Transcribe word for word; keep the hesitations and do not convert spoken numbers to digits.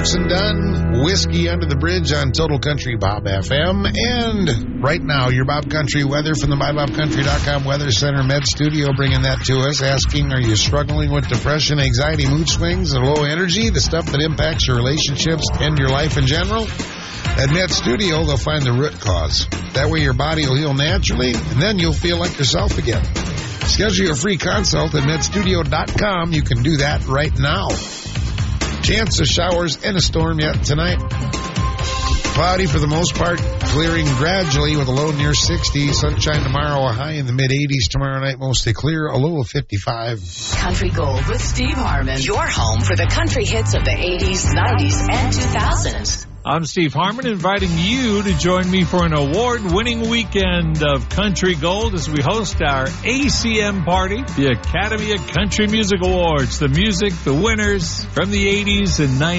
Hendrickson Dunn, Whiskey Under the Bridge on Total Country Bob F M. And right now, your Bob Country weather from the my bob country dot com Weather Center Med Studio, bringing that to us, asking, are you struggling with depression, anxiety, mood swings, and low energy, the stuff that impacts your relationships and your life in general? At Med Studio, they'll find the root cause. That way your body will heal naturally, and then you'll feel like yourself again. Schedule your free consult at med studio dot com. You can do that right now. Chance of showers and a storm yet tonight. Cloudy for the most part, clearing gradually with a low near sixty. Sunshine tomorrow, a high in the mid-eighties. Tomorrow night, mostly clear, a low of fifty-five. Country Gold with Steve Harmon. Your home for the country hits of the eighties, nineties, and two thousands. I'm Steve Harmon, inviting you to join me for an award-winning weekend of Country Gold as we host our A C M party, the Academy of Country Music Awards. The music, the winners from the eighties and nineties.